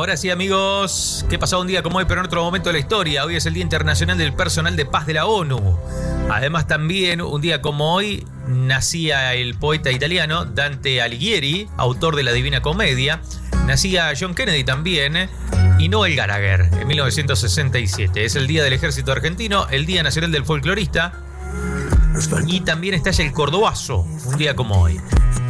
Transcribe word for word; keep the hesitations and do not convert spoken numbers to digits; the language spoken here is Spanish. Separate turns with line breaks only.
Ahora sí, amigos, ¿qué pasó un día como hoy, pero en otro momento de la historia? Hoy es el Día Internacional del Personal de Paz de la ONU. Además, también, un día como hoy, nacía el poeta italiano Dante Alighieri, autor de la Divina Comedia. Nacía John Kennedy también, y Noel Gallagher, en mil novecientos sesenta y siete. Es el Día del Ejército Argentino, el Día Nacional del Folclorista. Y también estalla el Cordobazo, un día como hoy.